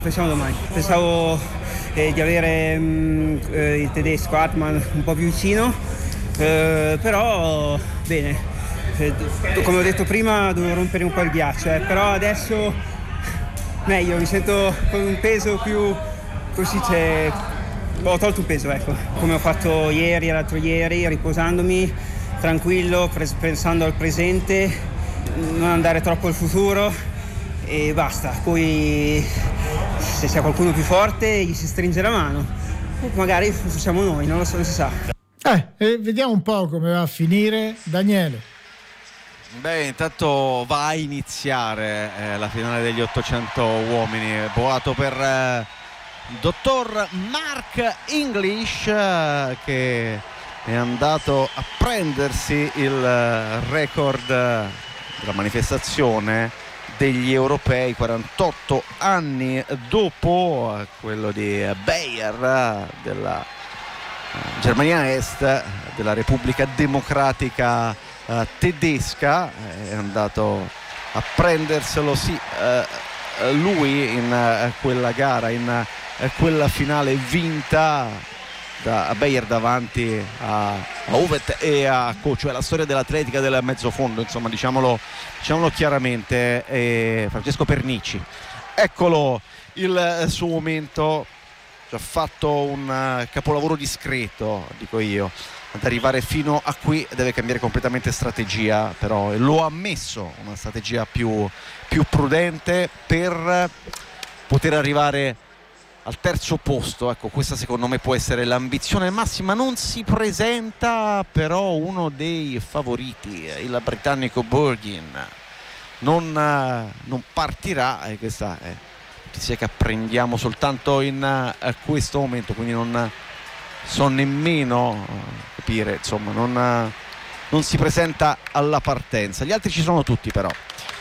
Facciamo domani. Pensavo di avere il tedesco Hartmann un po' più vicino, però bene, come ho detto prima dovevo rompere un po' il ghiaccio, però adesso meglio, mi sento con un peso più, così ho tolto un peso, ecco, come ho fatto ieri e l'altro ieri, riposandomi, tranquillo, pensando al presente, non andare troppo al futuro e basta. Poi se c'è qualcuno più forte gli si stringe la mano, magari siamo noi, non lo so, non si sa. Vediamo un po' come va a finire. Daniele. Beh, intanto va a iniziare la finale degli 800 uomini, boato per dottor Mark English, che è andato a prendersi il record della manifestazione degli europei 48 anni dopo quello di Bayer della Germania Est, della Repubblica Democratica tedesca. È andato a prenderselo lui in quella gara, in quella finale vinta da Bayer davanti a Uvet e a Coach. È la storia dell'atletica del mezzofondo, insomma, diciamolo chiaramente. Francesco Pernici, eccolo il suo momento, ha fatto un capolavoro discreto, dico io. Ad arrivare fino a qui deve cambiare completamente strategia, però, e lo ha ammesso, una strategia più prudente per poter arrivare al terzo posto. Ecco, questa secondo me può essere l'ambizione massima. Non si presenta però uno dei favoriti, il britannico Burgin non partirà, e questa è notizia che apprendiamo soltanto in questo momento, quindi non so nemmeno capire, insomma, non si presenta alla partenza. Gli altri ci sono tutti però,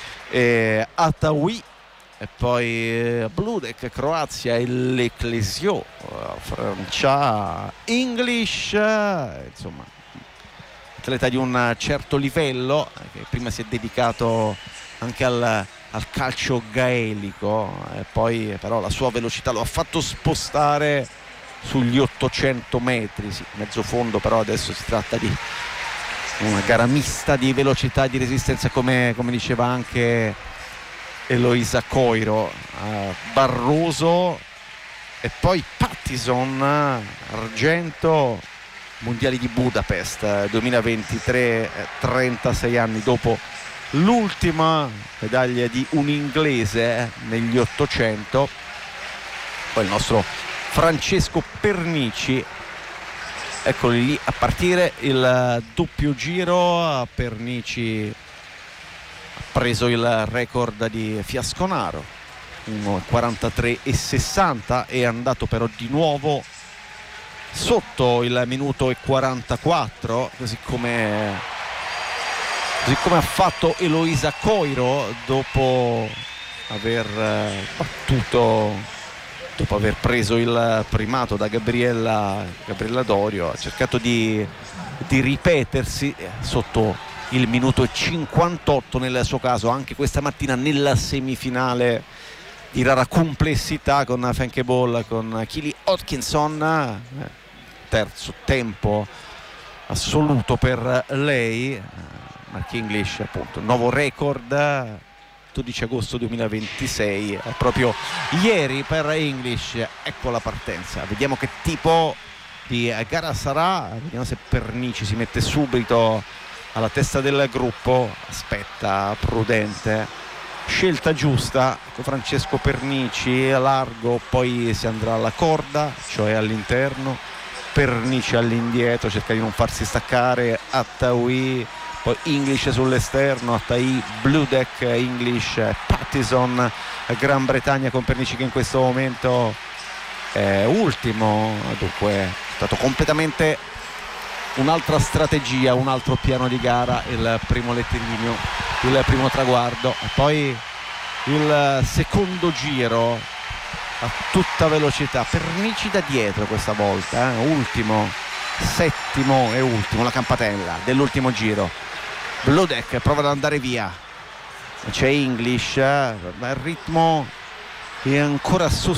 Atawi e poi Bludek, Croazia, e l'Eclesio, Francia, English, insomma atleta di un certo livello, che prima si è dedicato anche al calcio gaelico, e poi però la sua velocità lo ha fatto spostare sugli 800 metri, sì, mezzo fondo, però adesso si tratta di una gara mista di velocità e di resistenza, come diceva anche Eloisa Coiro. Barroso e poi Pattison, argento, mondiali di Budapest 2023, 36 anni dopo l'ultima medaglia di un inglese negli 800. Poi il nostro Francesco Pernici, eccoli lì a partire, il doppio giro. Pernici ha preso il record di Fiasconaro, 1:43,60, è andato però di nuovo sotto il minuto e 44, così come ha fatto Eloisa Coiro dopo aver preso il primato da Gabriella Dorio. Ha cercato di ripetersi sotto il minuto e 58 nel suo caso, anche questa mattina nella semifinale di rara complessità con Fenke Ball, con Keely Hodkinson. Terzo tempo assoluto per lei. Mark English, appunto, nuovo record, 12 agosto 2026, proprio ieri per English. Ecco la partenza, vediamo che tipo di gara sarà, vediamo se Pernici si mette subito alla testa del gruppo. Aspetta, prudente, scelta giusta, ecco Francesco Pernici largo, poi si andrà alla corda, cioè all'interno, Pernici all'indietro, cerca di non farsi staccare, Attaui, poi English sull'esterno, Atai, Bludek, English, Pattison, Gran Bretagna con Pernici che in questo momento è ultimo. Dunque è stato completamente un'altra strategia, un altro piano di gara, il primo letterino, il primo traguardo, e poi il secondo giro a tutta velocità. Pernici da dietro questa volta, ultimo, settimo e ultimo, la campatella dell'ultimo giro. Bludek prova ad andare via, c'è English, ma il ritmo è ancora sostenuto